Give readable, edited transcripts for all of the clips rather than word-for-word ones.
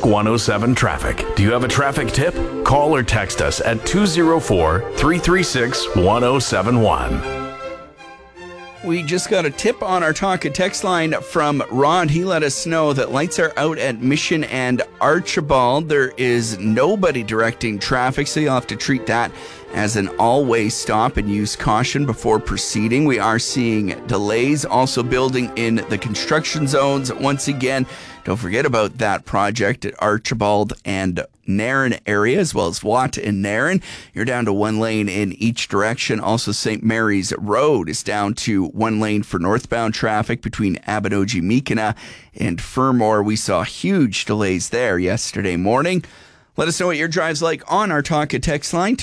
107 traffic. Do you have a traffic tip? Call or text us at 204-336-1071. We just got a tip on our talk and text line from Rod. He let us know that lights are out at Mission and Archibald. There is nobody directing traffic, so you'll have to treat that as an all-way stop and use caution before proceeding. We are seeing delays also building in the construction zones. Once again, don't forget about that project at Archibald and Nairn area, as well as Watt and Nairn. You're down to one lane in each direction. Also, St. Mary's Road is down to one lane for northbound traffic between Abinogi-Meekina and Fermor. We saw huge delays there yesterday morning. Let us know what your drive's like on our talk and text line,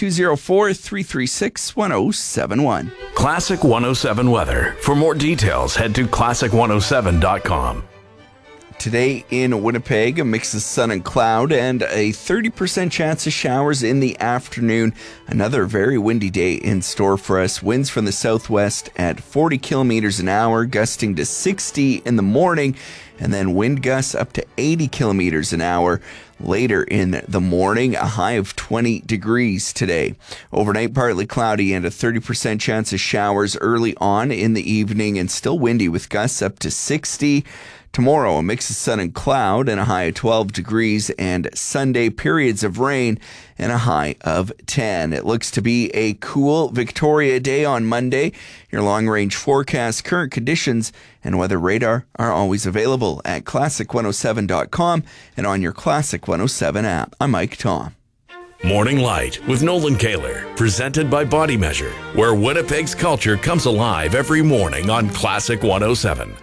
204-336-1071. Classic 107 weather. For more details, head to classic107.com. Today in Winnipeg, a mix of sun and cloud and a 30% chance of showers in the afternoon. Another very windy day in store for us. Winds from the southwest at 40 kilometers an hour, gusting to 60 in the morning, and then wind gusts up to 80 kilometers an hour later in the morning. A high of 20 degrees today. Overnight, partly cloudy and a 30% chance of showers early on in the evening, and still windy with gusts up to 60. Tomorrow, a mix of sun and cloud and a high of 12 degrees, and Sunday, periods of rain and a high of 10. It looks to be a cool Victoria day on Monday. Your long-range forecast, current conditions, and weather radar are always available at classic107.com and on your Classic 107 app. I'm Mike Tom. Morning Light with Nolan Kaler, presented by Body Measure, where Winnipeg's culture comes alive every morning on Classic 107.